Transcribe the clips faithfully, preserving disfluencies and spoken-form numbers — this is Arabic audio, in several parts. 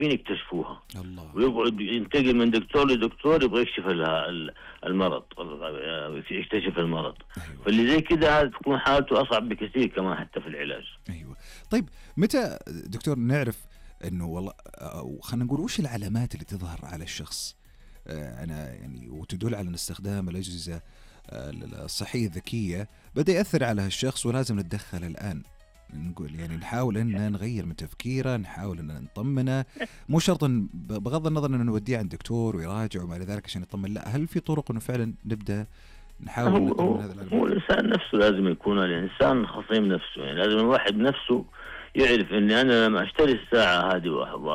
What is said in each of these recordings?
مين يكتشفوها، الله. ويقعد ينتقل من دكتور لدكتور يبغى يكشف المرض، يكتشف المرض. أيوة. فاللي زي كده هذا تكون حالته أصعب بكثير كمان حتى في العلاج. أيوة. طيب متى دكتور نعرف إنه والله خلينا نقول وش العلامات اللي تظهر على الشخص أنا يعني وتدل على أن استخدام الأجهزة الصحية الذكية بدأ يأثر على هالشخص ولازم نتدخل الآن؟ نقول يعني نحاول أن نغير من تفكيره، نحاول أن نطمنه، مو شرط بغض النظر أن نوديه عند دكتور ويراجع وما إلى ذلك عشان يطمن، لا هل في طرق أنه فعلا نبدأ نحاول هو, هو, هذا هو الإنسان نفسه لازم يكون الإنسان خصيم نفسه، يعني لازم الواحد نفسه يعرف أني أنا لما أشتري الساعة هذه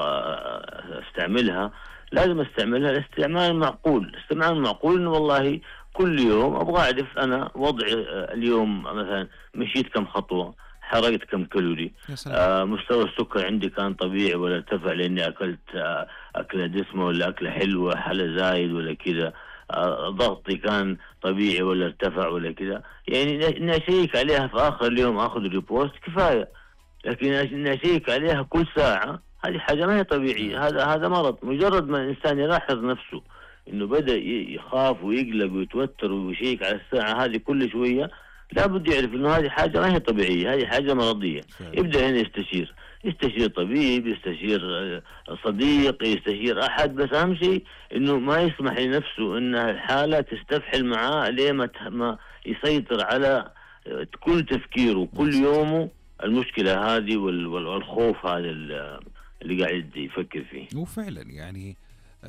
وأستعملها لازم أستعملها الاستعمال معقول. استعمال معقول إنه والله كل يوم أبغى أعرف أنا وضعي اليوم، مثلا مشيت كم خطوة، حرقت كم كالوري، آه مستوى السكر عندي كان طبيعي ولا ارتفع لأني أكلت آه أكلة دسمة ولا أكلة حلوة حلا زايد ولا كذا، آه ضغطي كان طبيعي ولا ارتفع ولا كذا. يعني إني أشيك عليها في آخر اليوم أخذ ريبوست كفاية، لكن إني أشيك عليها كل ساعة هذه حاجة ما هي طبيعية، هذا هذا مرض. مجرد ما الإنسان يلاحظ نفسه إنه بدأ يخاف ويقلق ويتوتر ويشيك على الساعة هذه كل شوية، لابد يعرف إنه هذه حاجة ما هي طبيعية، هذه حاجة مرضية. يبدأ هنا يستشير يستشير طبيب، يستشير صديق، يستشير أحد، بس أهم شيء إنه ما يسمح لنفسه إن الحالة تستفحل معاه ليه ما يسيطر على كل تفكيره كل يومه المشكلة هذه والخوف هذا اللي قاعد يفكر فيه. وفعلا يعني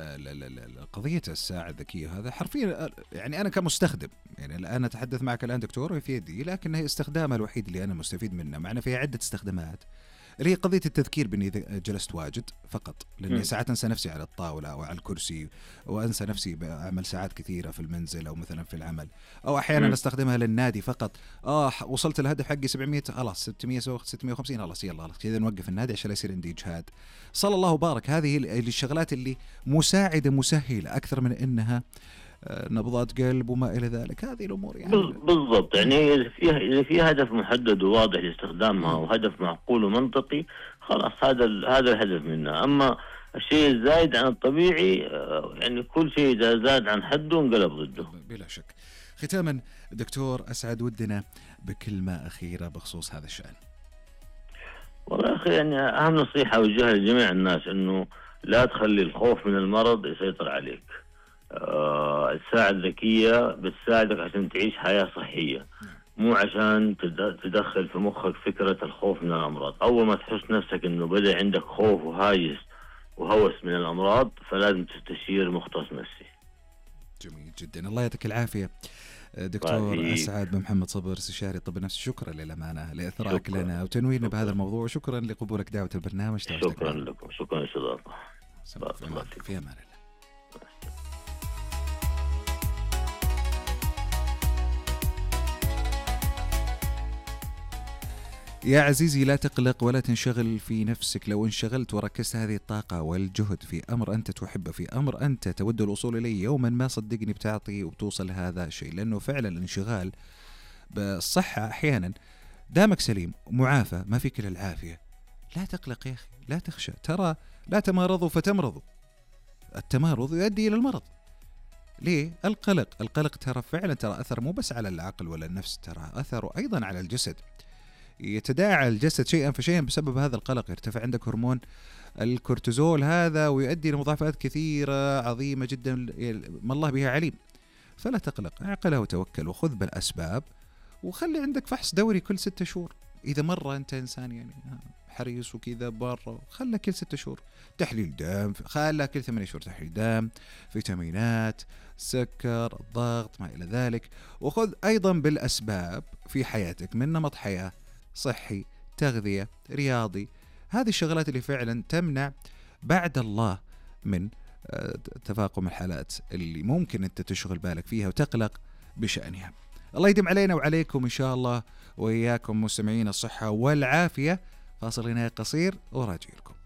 قضية الساعة الذكية هذا حرفيا يعني أنا كمستخدم، يعني الآن أتحدث معك الآن دكتور وهي في يدي، لكن هي استخدامها الوحيد اللي أنا مستفيد منه، معنا فيها عدة استخدامات اللي هي قضية التذكير بإني جلست واجد فقط، لأني ساعات أنسى نفسي على الطاولة أو على الكرسي، وأنسى نفسي بعمل ساعات كثيرة في المنزل أو مثلا في العمل، أو أحيانا أستخدمها للنادي فقط. آه وصلت الهدف حقي سبعمية خلاص ستمية ستمية وخمسين خلاص يلا خلاص كذا نوقف النادي عشان لا يصير عندي إجهاد. صلى الله وبارك، هذه الشغلات اللي مساعدة مسهلة أكثر من إنها نبضات قلب وما إلى ذلك، هذه الأمور يعني بالضبط. يعني إذا فيها إذا فيها هدف محدد وواضح لاستخدامها وهدف معقول ومنطقي خلاص هذا هذا الهدف منها. أما الشيء الزايد عن الطبيعي يعني كل شيء إذا زاد عن حده انقلب ضده بلا شك. ختاما دكتور أسعد ودنا بكلمة أخيرة بخصوص هذا الشأن. والله أخي يعني أهم نصيحة أوجهها لجميع الناس إنه لا تخلي الخوف من المرض يسيطر عليك. آه الساعة الذكية بتساعدك عشان تعيش حياة صحية، مو عشان تدخل في مخك فكرة الخوف من الأمراض. أول ما تحس نفسك إنه بدأ عندك خوف وهاجس وهوس من الأمراض فلازم تستشير مختص نفسي. جميل جدا، الله يعطيك العافية دكتور طيب. أسعد بن محمد صبر، استشاري طب نفسي، شكرا للأمانة لإثراءك لنا وتنويرنا بهذا الموضوع، وشكرا لقبولك دعوة البرنامج. شكرا لكم، شكرا للاستضافة. في أمان الله. يا عزيزي لا تقلق ولا تنشغل في نفسك، لو انشغلت وركزت هذه الطاقة والجهد في أمر أنت تحبه، في أمر أنت تود الوصول إليه، يوما ما صدقني بتعطي وبتوصل لهذا الشيء، لأنه فعلا الانشغال بالصحة أحيانا دامك سليم ومعافى ما فيك إلا العافية. لا تقلق يا أخي، لا تخشى، ترى لا تمارضوا فتمرضوا، التمارض يؤدي إلى المرض. ليه؟ القلق القلق ترى فعلا ترى أثر مو بس على العقل ولا النفس، ترى أثر أيضا على الجسد، يتداعى الجسد شيئا فشيئا بسبب هذا القلق، يرتفع عندك هرمون الكورتيزول هذا ويؤدي لمضاعفات كثيرة عظيمة جدا ما الله بها عليم. فلا تقلق، اعقله وتوكل وخذ بالأسباب، وخلي عندك فحص دوري كل ستة شهور إذا مرة أنت إنسان يعني حريص وكذا برا، خلها كل ستة شهور تحليل دم، خلها كل ثمانية شهور تحليل دم، فيتامينات، سكر، الضغط ما إلى ذلك. وخذ أيضا بالأسباب في حياتك من نمط حياة صحي، تغذية، رياضي، هذه الشغلات اللي فعلا تمنع بعد الله من تفاقم الحالات اللي ممكن أنت تشغل بالك فيها وتقلق بشأنها. الله يديم علينا وعليكم إن شاء الله وإياكم مستمعين الصحة والعافية. فاصل هنا قصير وراجع لكم.